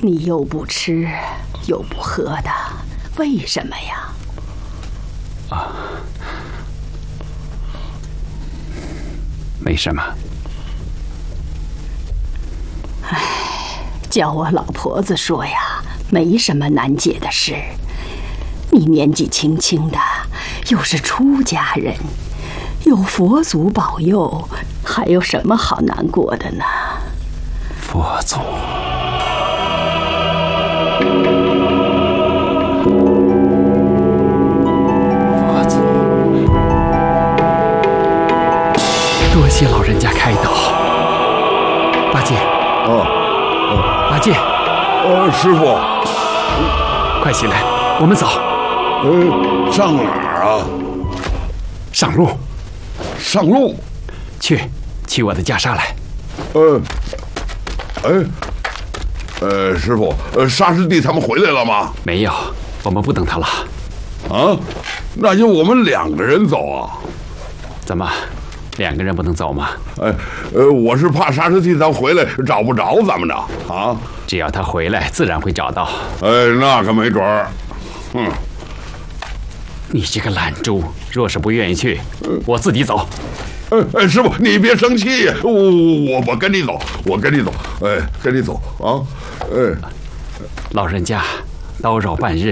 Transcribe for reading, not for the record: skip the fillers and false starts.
你又不吃又不喝的，为什么呀？ 没什么。 叫我老婆子说呀，没什么难解的事。你年纪轻轻的，又是出家人，有佛祖保佑，还有什么好难过的呢？ 佛祖，佛祖，多谢老人家开导。八戒，八戒， 师傅， 快起来，我们走。 上哪儿啊？ 上路。 上路？ 取我的袈裟来。 师傅，沙师弟他们回来了吗？ 没有，我们不等他了。 啊，那就我们2个人走啊？ 怎么，2个人不能走吗？ 我是怕沙师弟他回来找不着咱们的啊。 只要他回来，自然会找到。 那可没准儿。 你这个懒猪，若是不愿意去，我自己走。 师傅，你别生气，我跟你走，我跟你走，跟你走啊！ 老人家，叨扰半日，